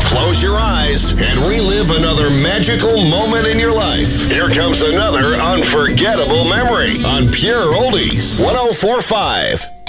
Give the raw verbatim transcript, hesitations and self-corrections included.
Close your eyes and relive another magical moment in your life. Here comes another unforgettable memory on Pure Oldies one oh four point five.